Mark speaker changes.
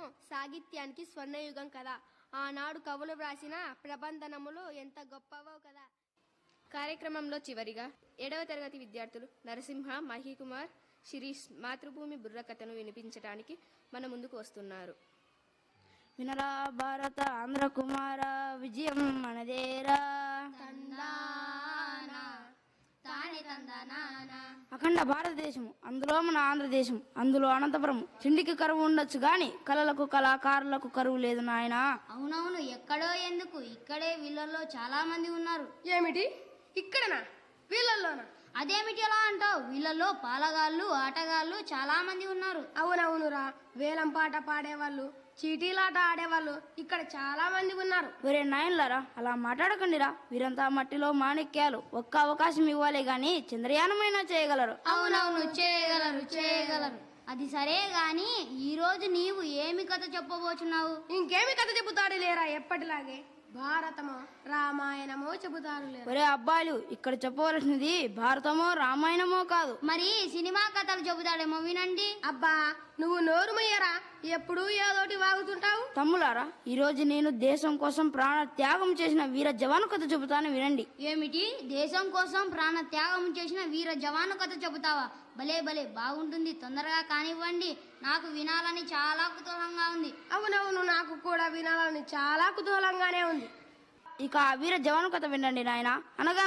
Speaker 1: సాహిత్యానికి స్వర్ణయుగం కదా. ఆనాడు కవులు వ్రాసిన ప్రబంధనములు ఎంత గొప్పవో కదా. కార్యక్రమంలో చివరిగా 7వ తరగతి విద్యార్థులు నరసింహ, మహికుమార్, శిరీష్ మాతృభూమి బుర్రకథను వినిపించడానికి మన ముందుకు వస్తున్నారు.
Speaker 2: వినరా భారత ఆంధ్ర కుమార, విజయం మనదేరా. అఖండ భారతదేశం, అందులో మన ఆంధ్రదేశం, అందులో అనంతపురం. తిండికి కరువు ఉండొచ్చు గాని కళలకు కళాకారులకు కరువు లేదు నాయనా.
Speaker 3: అవునవును, ఎక్కడో ఎందుకు, ఇక్కడే వీళ్ళల్లో చాలా మంది ఉన్నారు.
Speaker 1: ఏమిటి ఇక్కడనా? వీళ్ళల్లోనా?
Speaker 3: అదేమిటి ఎలా అంటావు? వీళ్ళల్లో పాలగాళ్ళు, ఆటగాళ్ళు చాలా మంది ఉన్నారు.
Speaker 1: అవునవునురా, వేలం పాట పాడేవాళ్ళు, చీటీలాట ఆడేవాళ్ళు ఇక్కడ చాలా మంది ఉన్నారు.
Speaker 2: ఒరే నాయన్లారా, అలా మాట్లాడకండిరా. వీరంతా మట్టిలో మాణిక్యాలు. ఒక్క అవకాశం ఇవ్వాలి గాని చంద్రయానమైనా చేయగలరు.
Speaker 3: అవునవును, చేయగలరు. అది సరే గాని ఈ రోజు నీవు ఏమి కథ చెప్పబోచున్నావు?
Speaker 1: ఇంకేమి కథ చెబుతాడు లేరా, ఎప్పటిలాగే భారతమో రామాయణమో చెబుతారు లేరా.
Speaker 2: ఒరే అబ్బాయిలు, ఇక్కడ చెప్పవలసినది భారతమో రామాయణమో కాదు,
Speaker 3: మరి సినిమా కథలు చెబుతాడేమో వినండి.
Speaker 1: అబ్బా నువ్వు నోరుమయ్యరా, ఎప్పుడూ ఏదోటి వాగుతుంటావు.
Speaker 2: తమ్ములారా, ఈ రోజు నేను దేశం కోసం ప్రాణ త్యాగం చేసిన వీర జవాను కథ చెబుతాను వినండి.
Speaker 3: ఏమిటి, దేశం కోసం ప్రాణ త్యాగం చేసిన వీర జవాను కథ చెబుతావా? భలే బాగుంటుంది, తొందరగా కానివ్వండి, నాకు వినాలని చాలా కుతూహలంగా ఉంది.
Speaker 1: అవునవును, నాకు కూడా వినాలని చాలా కుతూహలంగానే ఉంది.
Speaker 2: ఇక ఆ వీర జవాను కథ వినండి నాయన. అనగా